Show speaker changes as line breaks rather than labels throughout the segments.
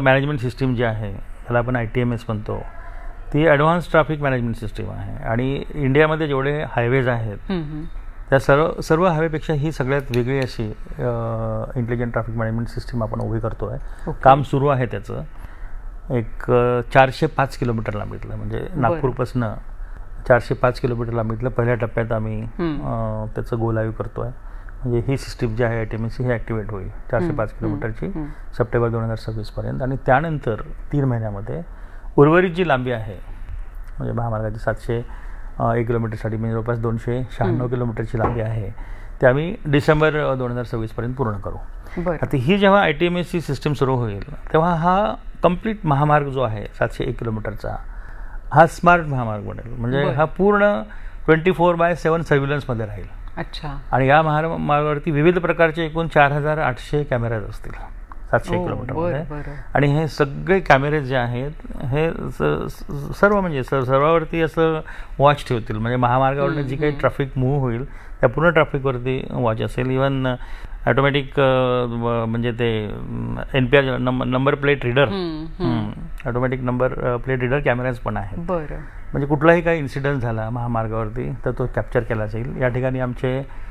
Management system जी आहे त्याला आपण ITMS म्हणतो, ती ॲडव्हान्स ट्रॅफिक मॅनेजमेंट सिस्टीम आहे. आणि इंडियामध्ये जेवढे हायवेज आहेत त्या सर्व हायवेपेक्षा ही सगळ्यात वेगळी अशी इंटेलिजंट ट्रॅफिक मॅनेजमेंट सिस्टीम आपण उभी करतो आहे. काम सुरू आहे त्याचं. एक 405 किलोमीटर लांबीतलं, म्हणजे नागपूरपासून 405 किलोमीटर लांबीतलं पहिल्या टप्प्यात आम्ही त्याचं गो लाईव्ह करतो आहे. म्हणजे ही सिस्टीम जी आहे ITMS ही ॲक्टिवेट होईल 405 किलोमीटरची सप्टेंबर 2026 पर्यंत. आणि त्यानंतर 3 महिन्यामध्ये उर्वरित जी लांबी आहे म्हणजे महामार्गाची 701 किलोमीटरसाठी म्हणजे जवळपास 296 किलोमीटरची लांबी आहे ते आम्ही डिसेंबर 2026 पर्यंत पूर्ण करू. आता ही जेव्हा ITMS सिस्टीम सुरू होईल तेव्हा हा कंप्लीट महामार्ग जो आहे 701 किलोमीटरचा हा स्मार्ट महामार्ग बनेल. म्हणजे हा पूर्ण 24/7 सर्व्हिलन्समध्ये राहील.
अच्छा.
आणि या महामार्गावरती विविध प्रकारचे एकूण 4800 कॅमेराज असतील 700 किलोमीटरमध्ये. आणि हे सगळे कॅमेरे जे आहेत हे सर्व म्हणजे सर्वावरती असं वॉच ठेवतील. म्हणजे महामार्गावरनं जी काही ट्रॅफिक मूव्ह होईल त्या पूर्ण ट्रॅफिकवरती वॉच असेल. इव्हन ऑटोमॅटिक म्हणजे ते NPR number plate reader, automatic number plate reader cameras पण आहेत. म्हणजे कुठलाही काही इन्सिडेंट झाला महामार्गावरती तर तो कॅप्चर केला जाईल. या ठिकाणी आमचे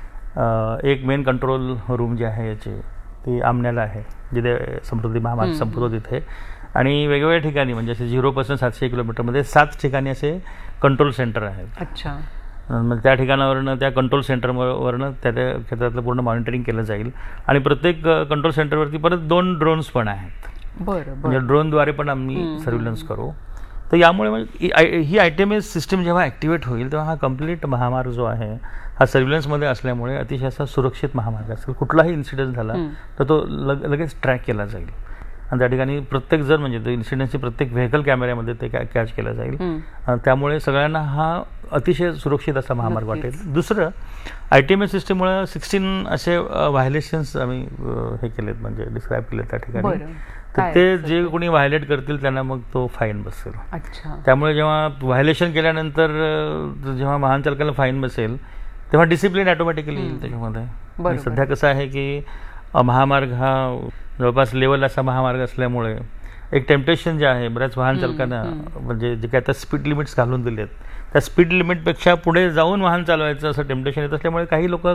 एक मेन कंट्रोल रूम जे आहे याची ती आमण्याला आहे, जिथे समृद्धी महामार्ग संपतो तिथे. आणि वेगवेगळ्या ठिकाणी म्हणजे असे 0 700 किलोमीटरमध्ये 7 ठिकाणी असे कंट्रोल सेंटर आहेत.
अच्छा.
मग त्या ठिकाणावरनं त्या कंट्रोल सेंटरवरनं त्या क्षेत्रातलं पूर्ण मॉनिटरिंग केलं जाईल. आणि प्रत्येक कंट्रोल सेंटरवरती परत 2 ड्रोन्स पण आहेत. म्हणजे ड्रोनद्वारे पण आम्ही सर्व्हिलन्स करू. तर यामुळे म्हणजे ही ITMS सिस्टीम जेव्हा ॲक्टिवेट होईल तेव्हा हा कंप्लीट महामार्ग जो आहे हा सर्व्हिलन्समध्ये असल्यामुळे अतिशय असा सुरक्षित महामार्ग असेल. कुठलाही इन्सिडेंट झाला तर तो लगेच ट्रॅक केला जाईल. आणि त्या ठिकाणी प्रत्येक जण म्हणजे तो इन्सिडेंटची प्रत्येक व्हेकल कॅमेऱ्यामध्ये ते कॅच केलं जाईल. त्यामुळे सगळ्यांना हा अतिशय सुरक्षित असा महामार्ग वाटेल. दुसरं ITMS सिस्टीममुळे 16 असे व्हायलेशन्स आम्ही हे केलेत म्हणजे डिस्क्राईब केलेत त्या ठिकाणी. तर ते जे कोणी व्हायलेट करतील त्यांना मग तो फाईन बसेल. त्यामुळे जेव्हा व्हायलेशन केल्यानंतर जेव्हा वाहन चालकाला फाईन बसेल तेव्हा डिसिप्लिन ऑटोमॅटिकली येईल त्याच्यामध्ये. सध्या कसं आहे की महामार्ग हा जवळपास लेवल असा महामार्ग असल्यामुळे एक टेम्पटेशन जे आहे बऱ्याच वाहन चालकांना म्हणजे जे काय आता स्पीड लिमिट्स घालून दिलेत त्या स्पीड लिमिटपेक्षा पुढे जाऊन वाहन चालवायचं असं टेम्पटेशन येत असल्यामुळे काही लोक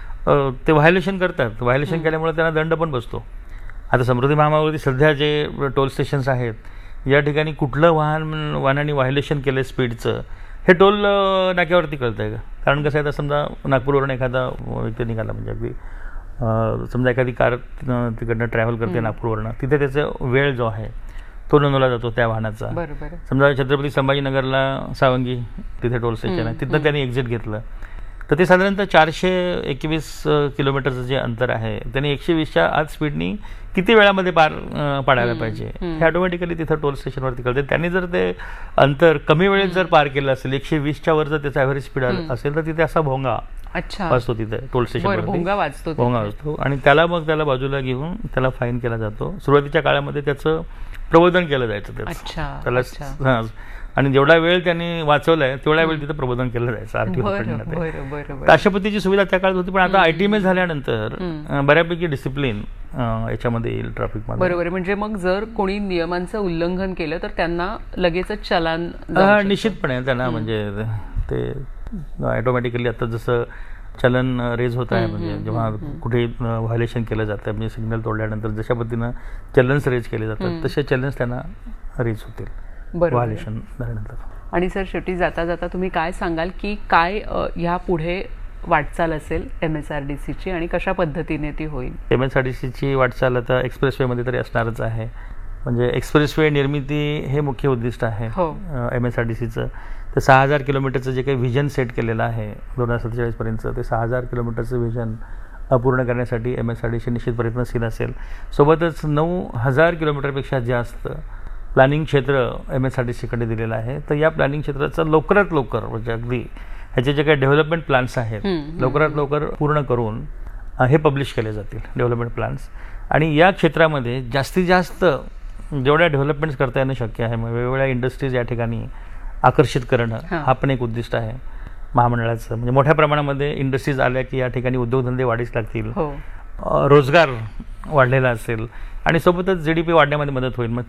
ते व्हायलेशन करतात. व्हायलेशन केल्यामुळे त्यांना दंड पण बसतो. आता समृद्धी महामार्गावरती सध्या जे टोल स्टेशन्स आहेत या ठिकाणी कुठलं वाहनाने व्हायलेशन केलं स्पीडचं हे टोल नाक्यावरती कळतं आहे का. कारण कसं आहे तर समजा नागपूरवरून एखादा व्यक्ती निघाला म्हणजे अगदी समजा एखादी कार तिकडनं ट्रॅव्हल करते नागपूरवरनं, तिथे त्याचा वेळ जो आहे तो नोंदवला जातो त्या वाहनाचा. समजा छत्रपती संभाजीनगरला सावंगी तिथे टोल स्टेशन आहे, तिथनं त्यांनी एक्झिट घेतलं तर ते साधारणतः 421 किलोमीटरचं जे अंतर आहे त्यांनी 120च्या आत स्पीडनी किती वेळामध्ये पार पाडायला पाहिजे हे ऑटोमॅटिकली तिथं टोल स्टेशनवरती कळते. त्यांनी जर ते अंतर कमी वेळेत जर पार केलं असेल 120च्या वर जर त्याचा ॲव्हरेज स्पीड असेल तर तिथे असा भोंगा वाजतो तिथे टोल स्टेशनवरती भोंगा वाजतो. आणि त्याला बाजूला घेऊन त्याला फाईन केला जातो. सुरुवातीच्या काळामध्ये त्याचं प्रबोधन केलं जायचं त्याला. आणि जेवढा वेळ त्यांनी वाचवलाय तेवढा वेळ तिथं प्रबोधन केलं जायचं RTO. अशा पद्धतीची सुविधा त्या काळात होती. पण आता ITMS झाल्यानंतर बऱ्यापैकी डिसिप्लिन याच्यामध्ये येईल ट्रॅफिकमध्ये.
बरोबर. म्हणजे मग जर कोणी नियमांचं उल्लंघन केलं तर त्यांना लगेचच चलान
निश्चितपणे त्यांना म्हणजे ते ऑटोमॅटिकली आता जसं चलन रेज होत आहे म्हणजे जेव्हा कुठे व्हायलेशन केलं जातं म्हणजे सिग्नल तोडल्यानंतर जशा पद्धतीनं चलन्स रेज केले जातात तसे चलन्स त्यांना रेज होतील व्हायलेशन झाल्यानंतर.
आणि सर शेवटी जाता जाता तुम्ही काय सांगाल की काय ह्या पुढे वाटचाल असेल MSRDCची आणि कशा पद्धतीने ती होईल?
MSRDCची वाटचाल आता एक्सप्रेसवेमध्ये तरी असणारच आहे. म्हणजे एक्सप्रेसवे निर्मिती हे मुख्य उद्दिष्ट आहे MSRDCचं. तर 6000 किलोमीटरचं जे काही व्हिजन सेट केलेलं आहे 2047 पर्यंतचं ते 6000 किलोमीटरचं व्हिजन पूर्ण करण्यासाठी MSRDC निश्चित प्रयत्नशील असेल. सोबतच 9000 किलोमीटरपेक्षा जास्त प्लॅनिंग क्षेत्र MSRDCकडे दिलेलं आहे. तर या प्लॅनिंग क्षेत्राचं लवकरात लवकर म्हणजे अगदी ह्याचे जे काही डेव्हलपमेंट प्लॅन्स आहेत लवकरात लवकर पूर्ण करून हे पब्लिश केले जातील डेव्हलपमेंट प्लॅन्स. आणि या क्षेत्रामध्ये जास्तीत जास्त जेवढ्या डेव्हलपमेंट्स करता येणं शक्य आहे वेगवेगळ्या इंडस्ट्रीज या ठिकाणी आकर्षित करणं हा पण एक उद्दिष्ट आहे महामंडळाचं. म्हणजे मोठ्या प्रमाणामध्ये इंडस्ट्रीज आल्या की या ठिकाणी उद्योगधंदे वाढीस लागतील, रोजगार वाढलेला असेल आणि सोबतच GDP वाढण्यामध्ये मदत होईल. मग